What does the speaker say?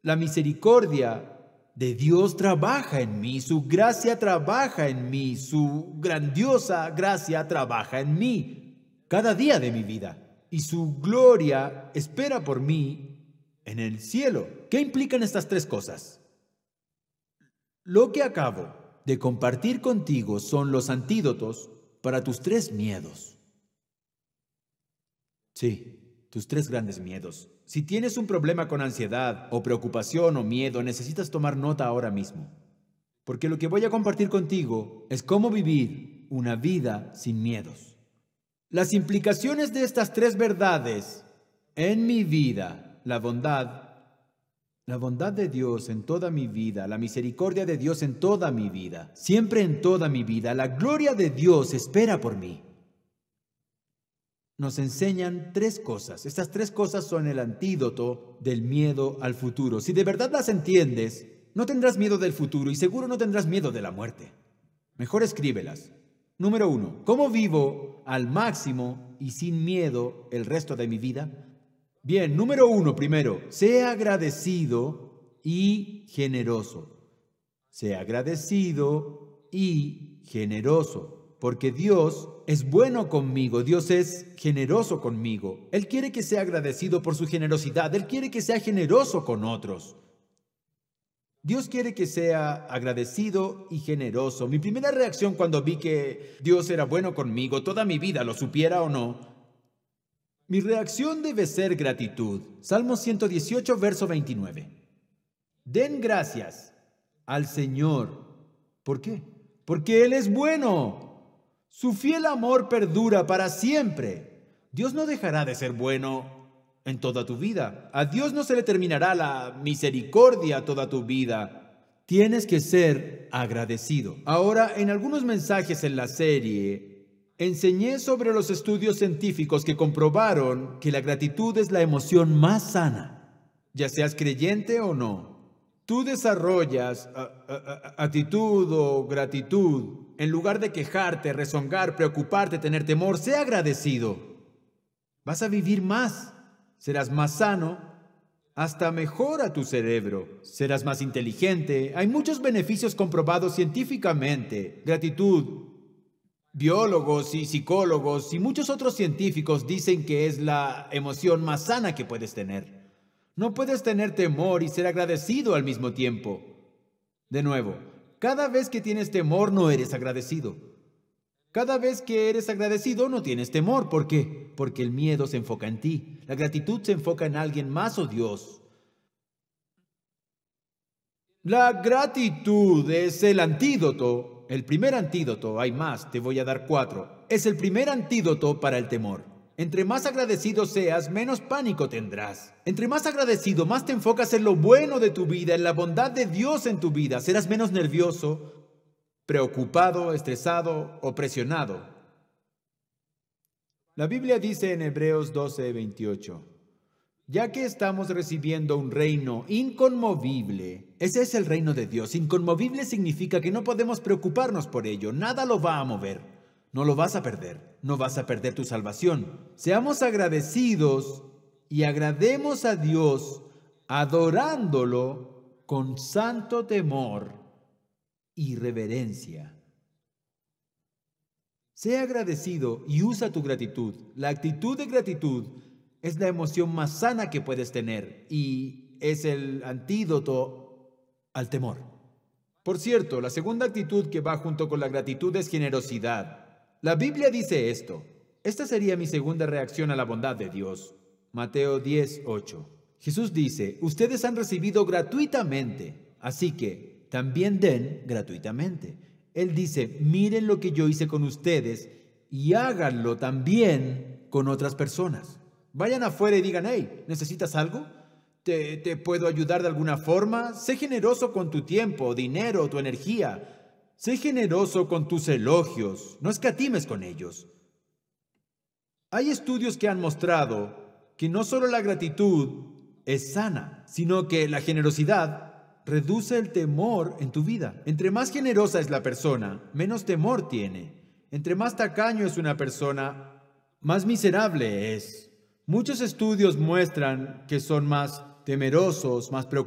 La misericordia de Dios trabaja en mí, su gracia trabaja en mí, su grandiosa gracia trabaja en mí cada día de mi vida. Y su gloria espera por mí en el cielo. ¿Qué implican estas tres cosas? Lo que acabo de compartir contigo son los antídotos para tus tres miedos. Sí, tus tres grandes miedos. Si tienes un problema con ansiedad o preocupación o miedo, necesitas tomar nota ahora mismo. Porque lo que voy a compartir contigo es cómo vivir una vida sin miedos. Las implicaciones de estas tres verdades en mi vida, la bondad de Dios en toda mi vida, la misericordia de Dios en toda mi vida, siempre en toda mi vida, la gloria de Dios espera por mí. Nos enseñan tres cosas. Estas tres cosas son el antídoto del miedo al futuro. Si de verdad las entiendes, no tendrás miedo del futuro y seguro no tendrás miedo de la muerte. Mejor escríbelas. Número 1. ¿Cómo vivo al máximo y sin miedo el resto de mi vida? Bien, número 1 primero. Sé agradecido y generoso. Sé agradecido y generoso. Porque Dios es bueno conmigo, Dios es generoso conmigo. Él quiere que sea agradecido por su generosidad, Él quiere que sea generoso con otros. Dios quiere que sea agradecido y generoso. Mi primera reacción cuando vi que Dios era bueno conmigo, toda mi vida, lo supiera o no, mi reacción debe ser gratitud. Salmo 118, verso 29. Den gracias al Señor. ¿Por qué? Porque Él es bueno. Su fiel amor perdura para siempre. Dios no dejará de ser bueno en toda tu vida. A Dios no se le terminará la misericordia toda tu vida. Tienes que ser agradecido. Ahora, en algunos mensajes en la serie, enseñé sobre los estudios científicos que comprobaron que la gratitud es la emoción más sana, ya seas creyente o no. Tú desarrollas actitud o gratitud en lugar de quejarte, rezongar, preocuparte, tener temor. Sé agradecido. Vas a vivir más. Serás más sano. Hasta mejora tu cerebro. Serás más inteligente. Hay muchos beneficios comprobados científicamente. Gratitud. Biólogos y psicólogos y muchos otros científicos dicen que es la emoción más sana que puedes tener. No puedes tener temor y ser agradecido al mismo tiempo. De nuevo, cada vez que tienes temor no eres agradecido. Cada vez que eres agradecido no tienes temor. ¿Por qué? Porque el miedo se enfoca en ti. La gratitud se enfoca en alguien más o Dios. La gratitud es el antídoto. El primer antídoto, hay más, te voy a dar 4. Es el primer antídoto para el temor. Entre más agradecido seas, menos pánico tendrás. Entre más agradecido, más te enfocas en lo bueno de tu vida, en la bondad de Dios en tu vida. Serás menos nervioso, preocupado, estresado o presionado. La Biblia dice en Hebreos 12:28, ya que estamos recibiendo un reino inconmovible, ese es el reino de Dios. Inconmovible significa que no podemos preocuparnos por ello, nada lo va a mover. No lo vas a perder, no vas a perder tu salvación. Seamos agradecidos y agrademos a Dios adorándolo con santo temor y reverencia. Sé agradecido y usa tu gratitud. La actitud de gratitud es la emoción más sana que puedes tener y es el antídoto al temor. Por cierto, la segunda actitud que va junto con la gratitud es generosidad. La Biblia dice esto. Esta sería mi segunda reacción a la bondad de Dios. Mateo 10:8. Jesús dice, ustedes han recibido gratuitamente, así que también den gratuitamente. Él dice, miren lo que yo hice con ustedes y háganlo también con otras personas. Vayan afuera y digan, hey, ¿necesitas algo? ¿Te puedo ayudar de alguna forma? Sé generoso con tu tiempo, dinero, tu energía. Sé generoso con tus elogios, no escatimes con ellos. Hay estudios que han mostrado que no solo la gratitud es sana, sino que la generosidad reduce el temor en tu vida. Entre más generosa es la persona, menos temor tiene. Entre más tacaño es una persona, más miserable es. Muchos estudios muestran que son más temerosos, más preocupados.